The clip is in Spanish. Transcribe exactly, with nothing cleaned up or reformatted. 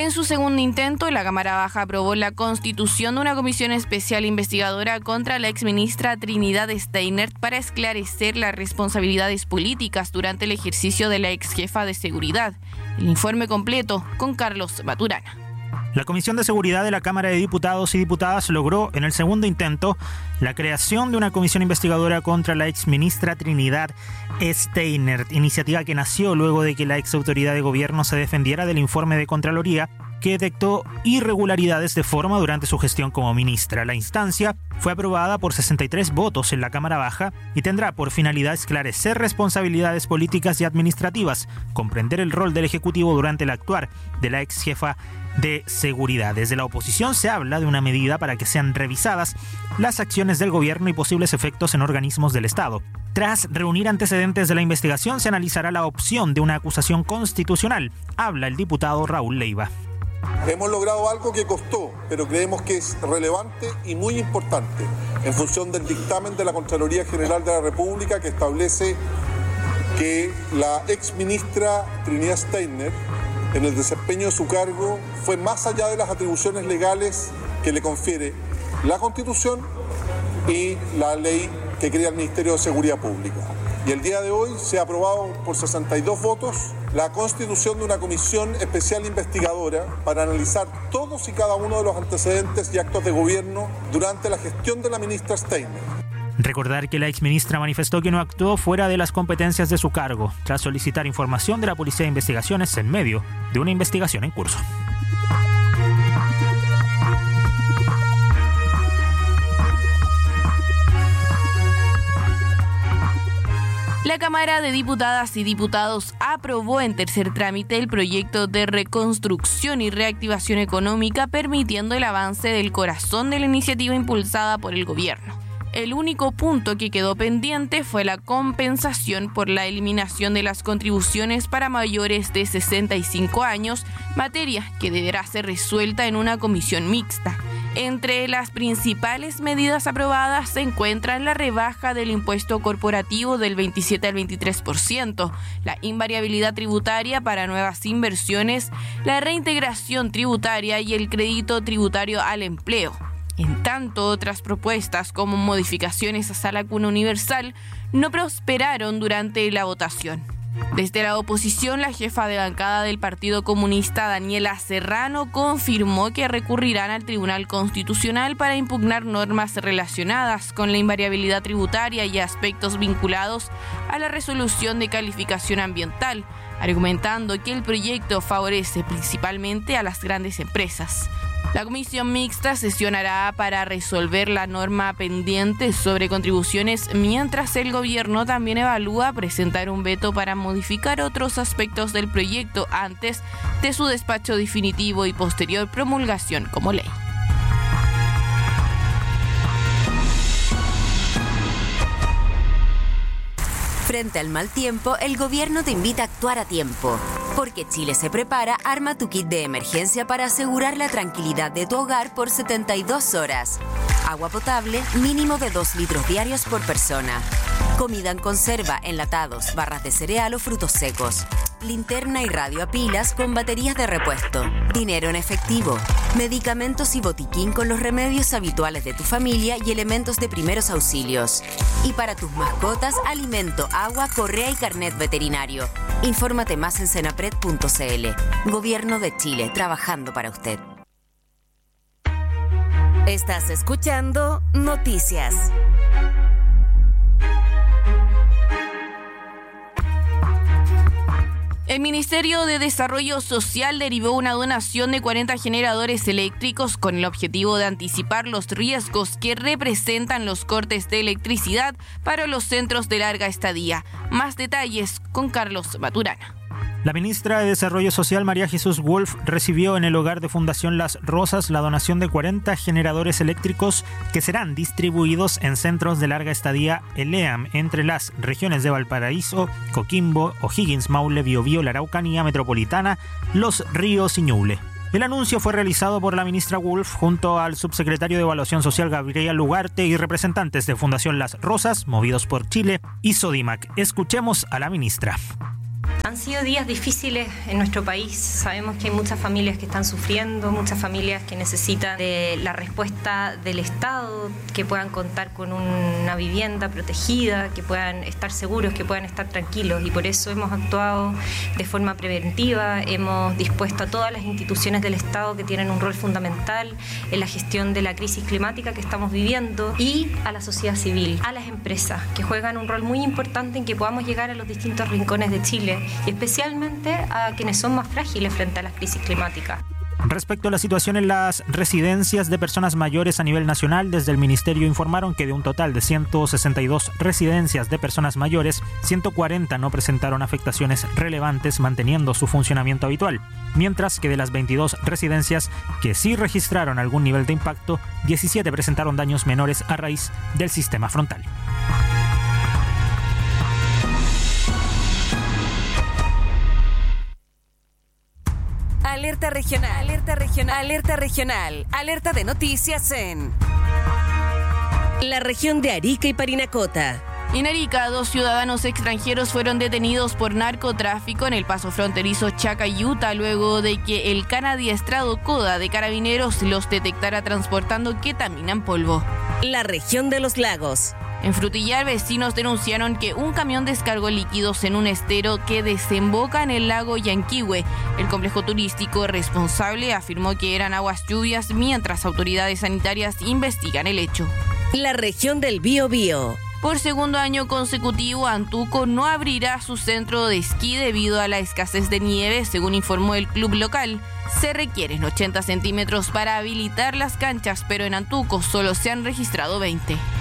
En su segundo intento, la Cámara Baja aprobó la constitución de una comisión especial investigadora contra la exministra Trinidad Steinert para esclarecer las responsabilidades políticas durante el ejercicio de la exjefa de seguridad. El informe completo con Carlos Maturana. La Comisión de Seguridad de la Cámara de Diputados y Diputadas logró, en el segundo intento, la creación de una comisión investigadora contra la exministra Trinidad Steinert, iniciativa que nació luego de que la exautoridad de gobierno se defendiera del informe de Contraloría que detectó irregularidades de forma durante su gestión como ministra. La instancia fue aprobada por sesenta y tres votos en la Cámara Baja y tendrá por finalidad esclarecer responsabilidades políticas y administrativas, comprender el rol del Ejecutivo durante el actuar de la ex jefa de seguridad. Desde la oposición se habla de una medida para que sean revisadas las acciones del gobierno y posibles efectos en organismos del Estado. Tras reunir antecedentes de la investigación, se analizará la opción de una acusación constitucional. Habla el diputado Raúl Leiva. Hemos logrado algo que costó, pero creemos que es relevante y muy importante en función del dictamen de la Contraloría General de la República que establece que la exministra Trinidad Steinert, en el desempeño de su cargo, fue más allá de las atribuciones legales que le confiere la Constitución y la ley que crea el Ministerio de Seguridad Pública. Y el día de hoy se ha aprobado por sesenta y dos votos la constitución de una comisión especial investigadora para analizar todos y cada uno de los antecedentes y actos de gobierno durante la gestión de la ministra Steinert. Recordar que la exministra manifestó que no actuó fuera de las competencias de su cargo, tras solicitar información de la Policía de Investigaciones en medio de una investigación en curso. La Cámara de Diputadas y Diputados aprobó en tercer trámite el proyecto de reconstrucción y reactivación económica, permitiendo el avance del corazón de la iniciativa impulsada por el gobierno. El único punto que quedó pendiente fue la compensación por la eliminación de las contribuciones para mayores de sesenta y cinco años, materia que deberá ser resuelta en una comisión mixta. Entre las principales medidas aprobadas se encuentran la rebaja del impuesto corporativo del veintisiete al veintitrés por ciento, la invariabilidad tributaria para nuevas inversiones, la reintegración tributaria y el crédito tributario al empleo. En tanto, otras propuestas como modificaciones a Sala Cuna Universal no prosperaron durante la votación. Desde la oposición, la jefa de bancada del Partido Comunista, Daniela Serrano, confirmó que recurrirán al Tribunal Constitucional para impugnar normas relacionadas con la invariabilidad tributaria y aspectos vinculados a la resolución de calificación ambiental, argumentando que el proyecto favorece principalmente a las grandes empresas. La comisión mixta sesionará para resolver la norma pendiente sobre contribuciones, mientras el gobierno también evalúa presentar un veto para modificar otros aspectos del proyecto antes de su despacho definitivo y posterior promulgación como ley. Frente al mal tiempo, el gobierno te invita a actuar a tiempo. Porque Chile se prepara, arma tu kit de emergencia para asegurar la tranquilidad de tu hogar por setenta y dos horas. Agua potable, mínimo de dos litros diarios por persona. Comida en conserva, enlatados, barras de cereal o frutos secos. Linterna y radio a pilas con baterías de repuesto. Dinero en efectivo. Medicamentos y botiquín con los remedios habituales de tu familia y elementos de primeros auxilios. Y para tus mascotas, alimento, agua, correa y carnet veterinario. Infórmate más en senapred punto cl. Gobierno de Chile, trabajando para usted. Estás escuchando Noticias. El Ministerio de Desarrollo Social derivó una donación de cuarenta generadores eléctricos con el objetivo de anticipar los riesgos que representan los cortes de electricidad para los centros de larga estadía. Más detalles con Carlos Maturana. La ministra de Desarrollo Social, María Jesús Wolf, recibió en el hogar de Fundación Las Rosas la donación de cuarenta generadores eléctricos que serán distribuidos en centros de larga estadía E L E A M entre las regiones de Valparaíso, Coquimbo, O'Higgins, Maule, Biobío, la Araucanía Metropolitana, Los Ríos y Ñuble. El anuncio fue realizado por la ministra Wolf junto al subsecretario de Evaluación Social Gabriel Lugarte y representantes de Fundación Las Rosas, Movidos por Chile y Sodimac. Escuchemos a la ministra. Han sido días difíciles en nuestro país. Sabemos que hay muchas familias que están sufriendo, muchas familias que necesitan de la respuesta del Estado, que puedan contar con una vivienda protegida, que puedan estar seguros, que puedan estar tranquilos. Y por eso hemos actuado de forma preventiva, hemos dispuesto a todas las instituciones del Estado que tienen un rol fundamental en la gestión de la crisis climática que estamos viviendo, y a la sociedad civil, a las empresas, que juegan un rol muy importante en que podamos llegar a los distintos rincones de Chile, y especialmente a quienes son más frágiles frente a las crisis climáticas. Respecto a la situación en las residencias de personas mayores a nivel nacional, desde el Ministerio informaron que de un total de ciento sesenta y dos residencias de personas mayores, ciento cuarenta no presentaron afectaciones relevantes, manteniendo su funcionamiento habitual, mientras que de las veintidós residencias que sí registraron algún nivel de impacto, diecisiete presentaron daños menores a raíz del sistema frontal. Alerta regional, alerta regional, alerta regional, alerta de noticias en la región de Arica y Parinacota. En Arica, dos ciudadanos extranjeros fueron detenidos por narcotráfico en el paso fronterizo Chacayuta luego de que el can adiestrado Coda de Carabineros los detectara transportando ketamina en polvo. La región de los lagos. En Frutillar, vecinos denunciaron que un camión descargó líquidos en un estero que desemboca en el lago Yanquihue. El complejo turístico responsable afirmó que eran aguas lluvias, mientras autoridades sanitarias investigan el hecho. La región del Biobío. Por segundo año consecutivo, Antuco no abrirá su centro de esquí debido a la escasez de nieve, según informó el club local. Se requieren ochenta centímetros para habilitar las canchas, pero en Antuco solo se han registrado veinte.